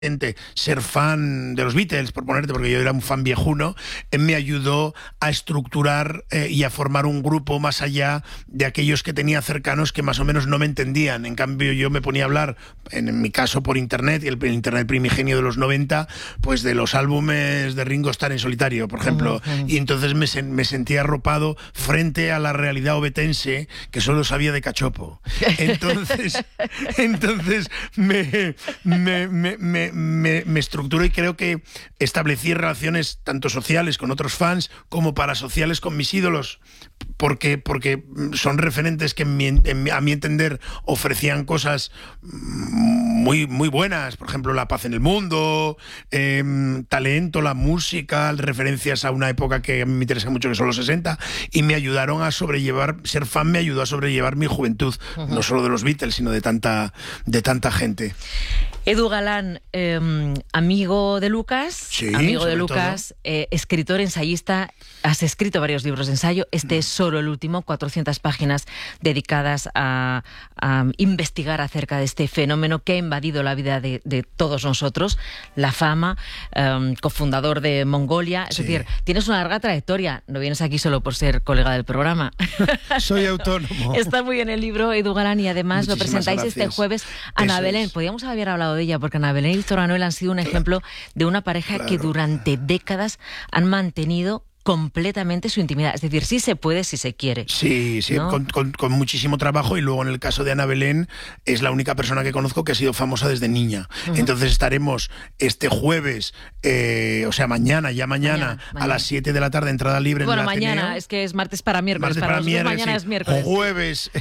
ser fan de los Beatles, por ponerte, porque yo era un fan viejuno, me ayudó a estructurar y a formar un grupo más allá de aquellos que tenía cercanos que más o menos no me entendían. En cambio, yo me ponía a hablar, en mi caso por internet, y el internet primigenio de los 90, pues de los álbumes de Ringo Starr en solitario, por ejemplo, y entonces me sentía arropado frente a la realidad obetense que solo sabía de cachopo. Entonces me estructuro y creo que establecí relaciones tanto sociales con otros fans como parasociales con mis ídolos, porque son referentes que a mi entender ofrecían cosas muy buenas, por ejemplo la paz en el mundo, talento, la música, referencias a una época que a mí me interesa mucho, que son los 60, y me ayudaron a sobrellevar, ser fan me ayudó a sobrellevar mi juventud, no solo de los Beatles, sino de tanta gente. Edu Galán, amigo de Lucas, sí, escritor, ensayista, has escrito varios libros de ensayo, este es solo el último, 400 páginas dedicadas a investigar acerca de este fenómeno que ha invadido la vida de todos nosotros, la fama, cofundador de Mongolia, es decir, tienes una larga trayectoria, no vienes aquí solo por ser colega del programa. Soy autónomo. Está muy bien el libro, Edu Galán, y además lo presentáis gracias. Este jueves. Ana Belén, podríamos haber hablado de ella, porque Ana Belén y Víctor Manuel han sido un ejemplo de una pareja que durante décadas han mantenido completamente su intimidad. Es decir, sí se puede si se quiere. Sí, ¿no? con muchísimo trabajo, y luego en el caso de Ana Belén es la única persona que conozco que ha sido famosa desde niña. Entonces estaremos este jueves, o sea, mañana a las 7 de la tarde, entrada libre en el Ateneo. Bueno, mañana, es que es martes para miércoles. Mañana es miércoles. Jueves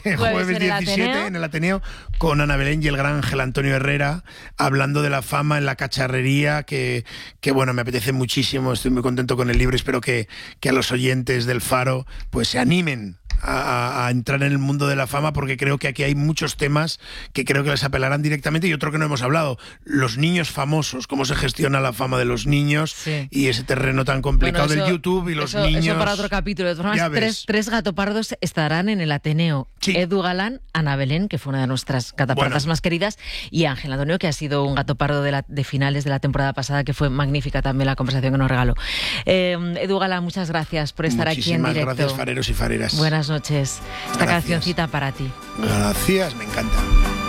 17 en el Ateneo, con Ana Belén y el gran Ángel Antonio Herrera, hablando de la fama en la cacharrería, que bueno, me apetece muchísimo, estoy muy contento con el libro, espero que a los oyentes del Faro pues se animen a entrar en el mundo de la fama, porque creo que aquí hay muchos temas que creo que les apelarán directamente, y otro que no hemos hablado, los niños famosos, cómo se gestiona la fama de los niños, y ese terreno tan complicado del YouTube y los niños. Eso para otro capítulo. De todas formas, tres gatopardos estarán en el Ateneo. Edu Galán, Ana Belén, que fue una de nuestras gatopardas más queridas, y Ángel Antonio, que ha sido un gatopardo de finales de la temporada pasada, que fue magnífica también la conversación que nos regaló. Edu Galán, muchas gracias por estar aquí en directo. Muchísimas gracias, fareros y fareras. Buenas noches. Esta cancioncita para ti. Gracias, me encanta.